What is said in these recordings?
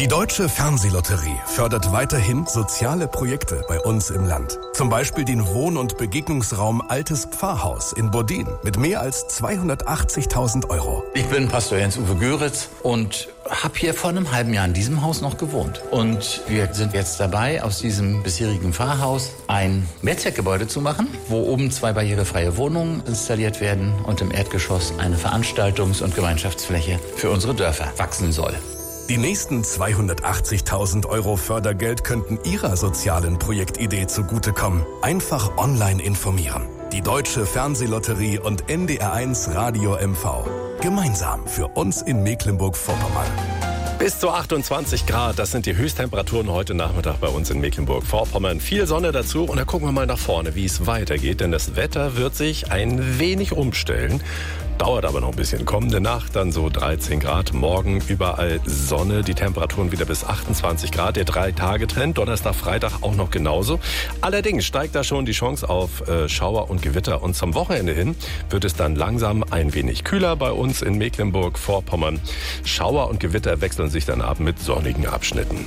Die Deutsche Fernsehlotterie fördert weiterhin soziale Projekte bei uns im Land. Zum Beispiel den Wohn- und Begegnungsraum Altes Pfarrhaus in Bodin mit mehr als 280.000 Euro. Ich bin Pastor Jens-Uwe Göritz und habe hier vor einem halben Jahr in diesem Haus noch gewohnt. Und wir sind jetzt dabei, aus diesem bisherigen Pfarrhaus ein Mehrzweckgebäude zu machen, wo oben 2 barrierefreie Wohnungen installiert werden und im Erdgeschoss eine Veranstaltungs- und Gemeinschaftsfläche für unsere Dörfer wachsen soll. Die nächsten 280.000 Euro Fördergeld könnten Ihrer sozialen Projektidee zugutekommen. Einfach online informieren. Die Deutsche Fernsehlotterie und NDR1 Radio MV. Gemeinsam für uns in Mecklenburg-Vorpommern. Bis zu 28 Grad, das sind die Höchsttemperaturen heute Nachmittag bei uns in Mecklenburg-Vorpommern. Viel Sonne dazu und da gucken wir mal nach vorne, wie es weitergeht, denn das Wetter wird sich ein wenig umstellen. Dauert aber noch ein bisschen. Kommende Nacht dann so 13 Grad, morgen überall Sonne, die Temperaturen wieder bis 28 Grad, der 3-Tage-Trend, Donnerstag, Freitag auch noch genauso. Allerdings steigt da schon die Chance auf Schauer und Gewitter und zum Wochenende hin wird es dann langsam ein wenig kühler bei uns in Mecklenburg-Vorpommern. Schauer und Gewitter wechseln sich dann ab mit sonnigen Abschnitten.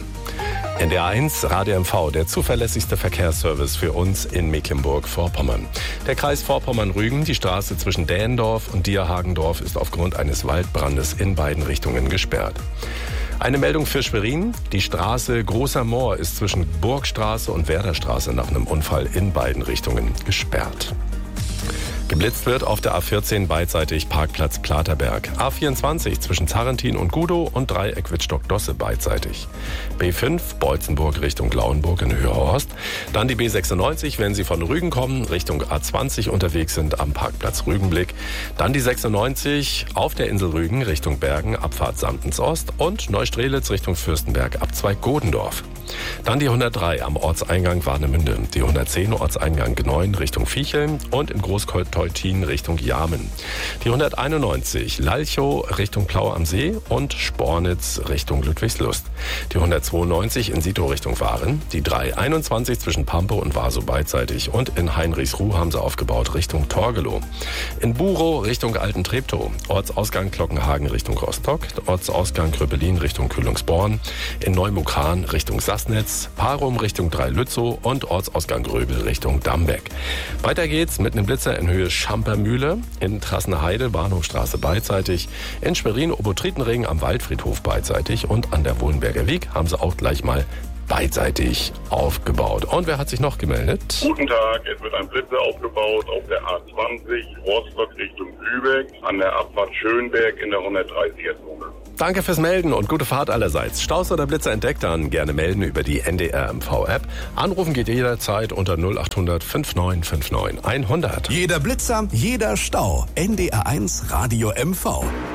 NDR1 Radio MV, der zuverlässigste Verkehrsservice für uns in Mecklenburg-Vorpommern. Der Kreis Vorpommern-Rügen, die Straße zwischen Dähendorf und Dierhagendorf ist aufgrund eines Waldbrandes in beiden Richtungen gesperrt. Eine Meldung für Schwerin. Die Straße Großer Moor ist zwischen Burgstraße und Werderstraße nach einem Unfall in beiden Richtungen gesperrt. Geblitzt wird auf der A14 beidseitig Parkplatz Platerberg. A24 zwischen Zarrentin und Gudow und Dreieck Wittstock-Dosse beidseitig. B5 Beutzenburg Richtung Lauenburg in Höherhorst. Dann die B96, wenn Sie von Rügen kommen, Richtung A20 unterwegs sind am Parkplatz Rügenblick. Dann die 96 auf der Insel Rügen Richtung Bergen, Abfahrt Samtens Ost und Neustrelitz Richtung Fürstenberg, Abzweig Godendorf. Dann die 103 am Ortseingang Warnemünde, die 110 Ortseingang Gneuen Richtung Viecheln und in Großteutin Richtung Jarmen. Die 191 Lalchow Richtung Plau am See und Spornitz Richtung Ludwigslust. Die 192 in Sito Richtung Waren. Die 321 zwischen Pampe und Warsow beidseitig und in Heinrichsruh haben sie aufgebaut Richtung Torgelow. In Burow Richtung Alten Treptow. Ortsausgang Glockenhagen Richtung Rostock. Ortsausgang Kröpelin Richtung Kühlungsborn. In Neumukran Richtung Sassnitz, Parum Richtung Dreilützow und Ortsausgang Gröbel Richtung Dambeck. Weiter geht's mit einem Blitzer in Höhe Schampermühle, in Trassenheide, Bahnhofstraße beidseitig, in Schwerin Obotritenring am Waldfriedhof beidseitig und an der Wohlenberger Wiek haben sie auch gleich mal beidseitig aufgebaut. Und wer hat sich noch gemeldet? Guten Tag, es wird ein Blitzer aufgebaut auf der A20 Rostock Richtung Lübeck an der Abfahrt Schönberg in der 130er-Zone. Danke fürs Melden und gute Fahrt allerseits. Staus oder Blitzer entdeckt, dann gerne melden über die NDR MV-App. Anrufen geht jederzeit unter 0800 5959 100. Jeder Blitzer, jeder Stau. NDR1 Radio MV.